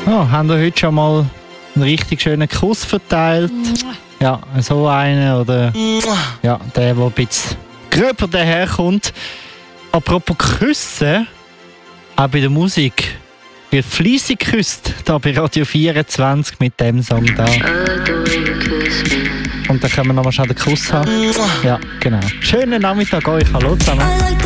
Oh, haben wir heute schon mal einen richtig schönen Kuss verteilt? Ja, so einen oder ja, der ein bisschen gröber daherkommt. Apropos Küssen, auch bei der Musik wird fleissig geküsst, da bei Radio 24 mit dem Song da. Und dann können wir nochmal schnell den Kuss haben. Ja, genau. Schönen Nachmittag euch, hallo zusammen.